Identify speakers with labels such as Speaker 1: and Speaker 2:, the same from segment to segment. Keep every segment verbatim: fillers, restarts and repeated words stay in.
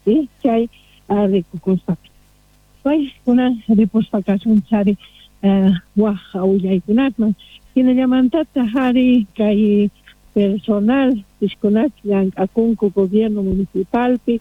Speaker 1: y chay rikukuspapi. Pues una ripuspakasun chari waja uyaykunatman. Kina llamantata hari kay personal diskunach yang akunku gobierno municipalpi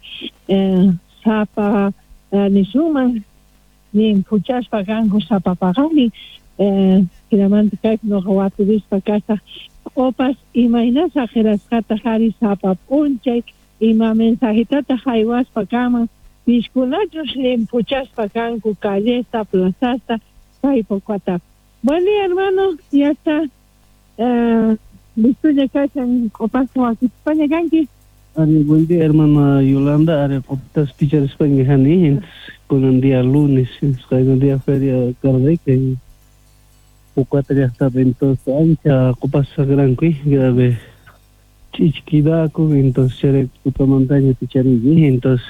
Speaker 1: sapa nisuman ni puchaspa gango sapa pagani kinamanta kay no hawaturispa kasa opas imaina sajerasqata hari sapa punchay ima mensajitata haywaspa kama diskunachus ni puchaspa gango callesta plazasta kay pocuata. Bueno, hermano, ya está. ¿Listo ya cachan copazo aquí España ganki?
Speaker 2: Ari, buen día, hermana Yolanda. Ari, copas teacher España hani. Con un día lunes, con un día feria carde que poco ya está entonces ancha copas gran que grave chiquida con entonces chere puta montaña teacher y entonces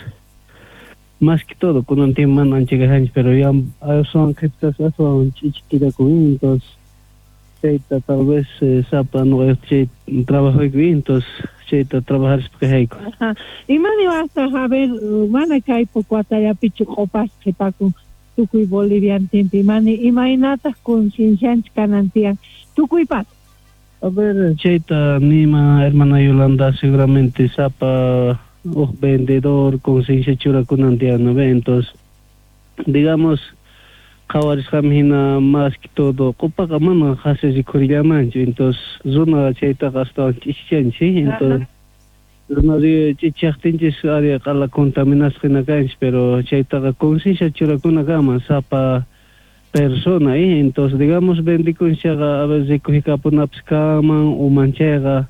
Speaker 2: más que todo con un tiempo más ancha que pero ya son que estas son chiquida con entonces cheita tal vez sapa no es trabajo y entonces cheita trabajar es que hay.
Speaker 1: Ajá. Y mani basta a ver mana kai poco ya pichu copas que paco tukuy bolivian tempi mani imainata conciencia canantian tukuy pat.
Speaker 2: A ver cheita nima hermana Yolanda seguramente sapa oh, vendedor conciencia chura canantiano entonces digamos Kawaris Hamina más que todo, copa camana hace de Corillamancho, entonces zona cheita hasta chichenchi, entonces zona de chichachtinchis área la contaminación acá, pero cheita conciencia chura con gama sapa persona, eh, entonces digamos bendición chaga a veces coge capunaps cama o manchega,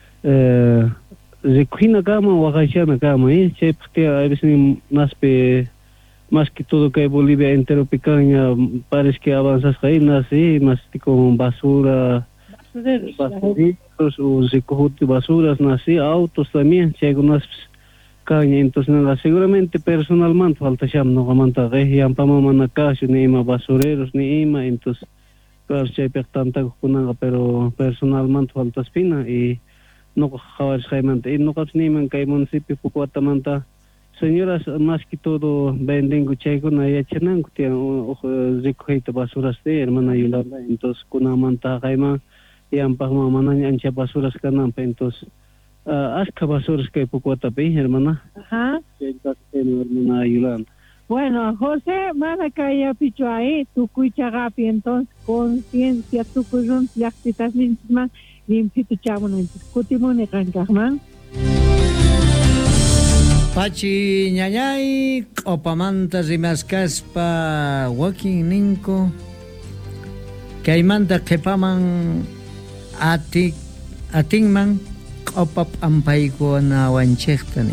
Speaker 2: eh, de cuina cama o agachana cama, eh, cheita a veces más pe más que todo que Bolivia entero pequeña parece que avanzas ahí nace más con basura basureros o recoger basuras nace autos también si hay unas caña entonces nada seguramente personalmente falta ya no aguanta región para mamá caso ni más basureros ni más entonces claro si hay tanta con pero personalmente falta espina y no javar jaimante y no casi ni man que municipio Pucuatamanta. Señoras, más que todo, venden guchego na ya chenan kutia o recoger basuras de hermana Yolanda, entonces con una manta jaima y ampah mamana ancha basuras canampa, entonces asca basuras que poco tapi hermana.
Speaker 1: Ajá.
Speaker 2: Hermana Yolanda.
Speaker 1: Bueno, José, mana kaya picho ahí, tu cuichagapi, entonces conciencia tu kuyun yaktitas misma limpito chabona, kutimone kankahman.
Speaker 3: Pachi ñañay q'upamanta rimasqaspa wakin ninku kaymanta qhipaman ati atinman q'upap ampaykuna wanchiqtani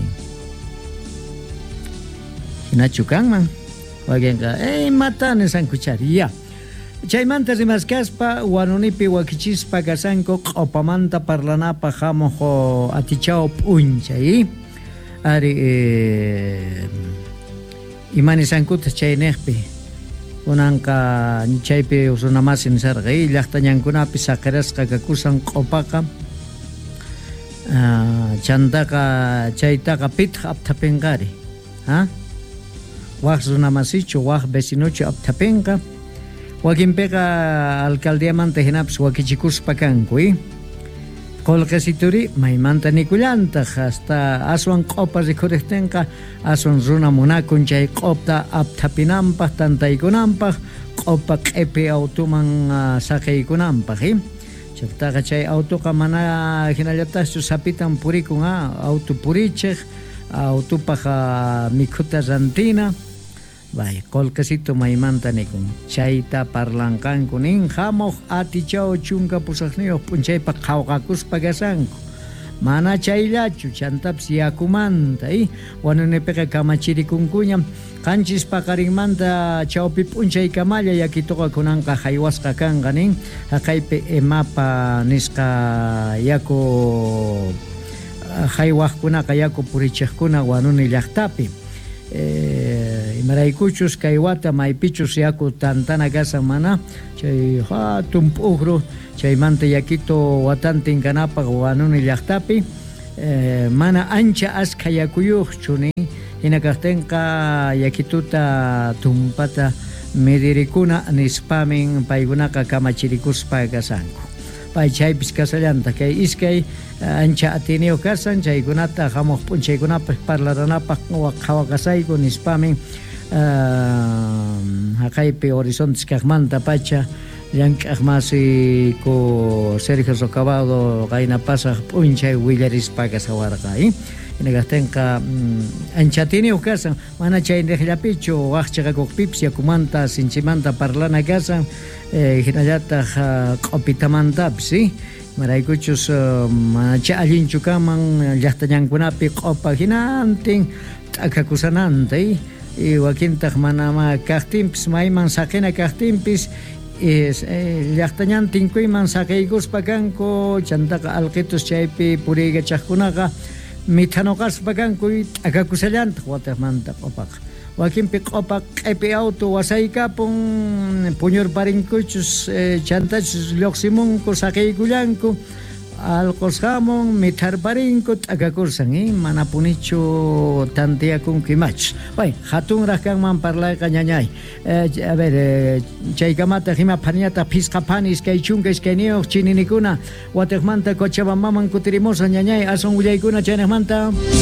Speaker 3: hinachu kanman wakinqa ey matani sankuchari ya chaymanta rimasqaspa wanunipi wakichispa kasanku q'upamanta parlanapa hamuq atichaw p'unchay Ari eh, imani sankuta chaynekpi unanka chaypi usunamasin sarqay llaqtañankunapi saqirasqa kakusan q'upaqa uh, chantaqa chaytaqa pitaq aptapinqari ha waq runamasichu waq vecinuchu aptapinqa wakinpiqa alcaldiamanta hinapas wakichikuspa kanku eh? Colquesituri maymanta nikullantaq hasta aswan q'upa rikuriptinqa aswan runa munakun chay q'upta apthapinanpaq tantaykunanpaq q'upa q'ipi automan uh, saqaykunanpaq eh? chaytaqa chay autoqa mana hinallataschu sapitan purikun ha auto purichiq autopaq uh, mikhuta rantina vaya colquesito maymanta nikun chayta parlanqanku nin hamuq atichaw chunka pusaqniyuq p'unchaypaq qhawqakuspa kasanku mana chayllachu chantapas yakumanta eh? Wanunipiqa kamachirikunkuña qanchis paqarinmanta chawpi p'unchaykamalla yakituqa kunanqa haywasqa kanqa nin haqaypi emapa nisqa yaku haywaqkunaqa yaku purichiqkuna wanuni llaqtapi eh, imaraykuchus kay wata maypichus yaku tantana kasan mana chay hatun p'uqru chaymanta yakito watantin kanapaq wanuni llaqtapi eh, mana ancha askha yakuyuqchu ni hinakajtenqa yakituta tumpata medirikuna nispamin paykunaqa kamachirikuspa kasanku pay chaypis kasallanta kay iskay ancha atineo kasan chaykunata hamuq p'unchaykunapas parlaranapaq qhawakasayku nispamin haqaypi horizontes kaqmanta pacha llank'aqmasi ko Sergio Socabado qayna pasaq p'unchay willarispa kasawarqay hinakajtenqa ancha atineo kasan mana chay riqllapichu waqchaqakuqpipas yakumanta sinchimanta parlana kasan hinallataq q'upitamantapis maraykuchus mana chay allinchu kaman llaqtañankunapi q'upa hinantin t'akakusananta y wakintaq manama kaqtinpis mayman saqina kaqtinpis llaqtañantin kuyman saqiykuspa kanku chantaqa alqitus chaypi puriykachaqkunaqa mithanuqaspa kanku t'akakusallantaq wataqmanta q'upaqa wakinpi q'upa q'epi auto wasaykapun puñurparinkuchus chantachus lluqsimunku saqiykullanku alqusqamun mitharparinku t'akakursan mana punichu tantiyakunku imachus pay hatunraq kanman parlayqa ñañay a ver chaykamata hima phañata pisqapanis kay chunka iskayniyuq chininikuna wataqmanta Cochabambaman kutirimusa ñañay asun willaykuna chaynaqmanta